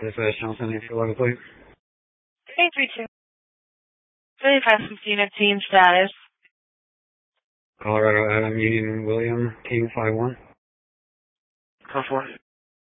This is Johnson, if you want to please. 832. 3515 unit team status. Colorado Adam Union William, Team 51. Call 4.